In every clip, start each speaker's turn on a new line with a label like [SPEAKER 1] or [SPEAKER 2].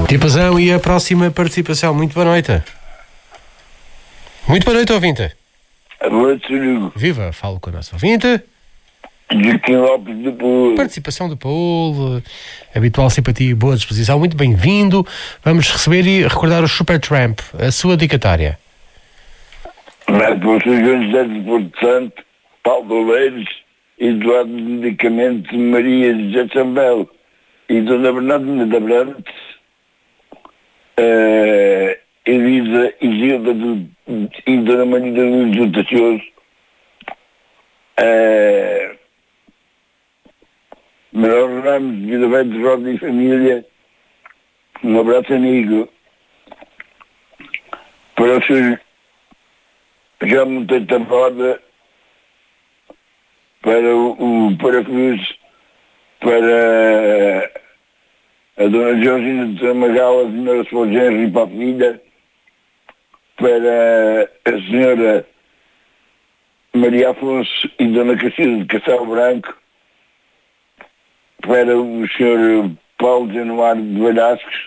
[SPEAKER 1] Tipazão, e a próxima participação? Muito boa noite. Muito boa noite, ouvinte.
[SPEAKER 2] Boa noite, Hugo.
[SPEAKER 1] Viva, falo com o nosso ouvinte.
[SPEAKER 2] Joaquim Lopes de Paulo.
[SPEAKER 1] Participação do Paulo, habitual simpatia e boa disposição, muito bem-vindo. Vamos receber e recordar o Supertramp, a sua dedicatória.
[SPEAKER 2] Para o Sr. João José de Porto Santo, Paulo Oleiros, Eduardo de Medicamentos, Maria José Chambel e Dona Bernardina da Brantes, Elisa e Gilda e Dona Maria da Luz do Tachoso, Manuel Ramos, Vida Velha, Roda e Família, um abraço amigo. Para o Sr. Já montei a roda, para o Paracruz, para a Dona Georgina de Tramagala, a Senhora Solgenro e para a filha, para a Senhora Maria Afonso e Dona Cacilda de Castelo Branco, para o Sr. Paulo Januário de Valhascos.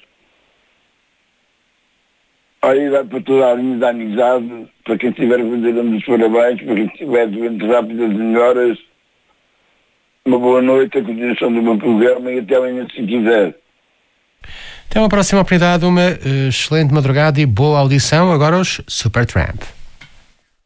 [SPEAKER 2] Aí vai para toda a linha da amizade, para quem estiver a fazer os parabéns, para quem estiver doente rápido, as melhoras. Uma boa noite, a continuação do meu programa e até amanhã se quiser.
[SPEAKER 1] Até uma próxima oportunidade, uma excelente madrugada e boa audição. Agora os Supertramp.